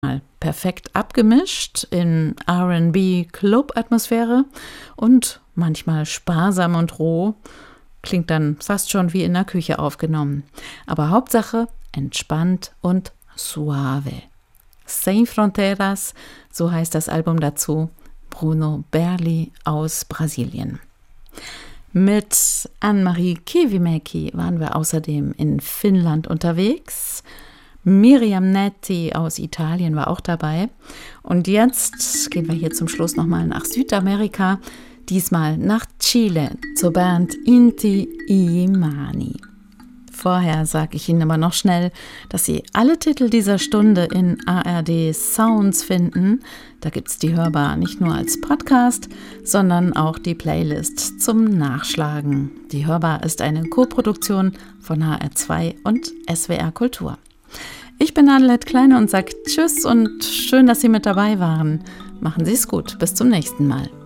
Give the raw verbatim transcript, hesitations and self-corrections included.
Perfekt abgemischt in R and B-Club-Atmosphäre und manchmal sparsam und roh, klingt dann fast schon wie in der Küche aufgenommen. Aber Hauptsache entspannt und suave. Sem Fronteiras, so heißt das Album dazu, Bruno Berli aus Brasilien. Mit Anne-Marie Kivimäki waren wir außerdem in Finnland unterwegs. Miriam Netti aus Italien war auch dabei. Und jetzt gehen wir hier zum Schluss nochmal nach Südamerika, diesmal nach Chile, zur Band Inti Illimani. Vorher sage ich Ihnen aber noch schnell, dass Sie alle Titel dieser Stunde in A R D Sounds finden. Da gibt es die Hörbar nicht nur als Podcast, sondern auch die Playlist zum Nachschlagen. Die Hörbar ist eine Koproduktion von H R zwei und S W R Kultur. Ich bin Adelheid Kleine und sage Tschüss und schön, dass Sie mit dabei waren. Machen Sie es gut. Bis zum nächsten Mal.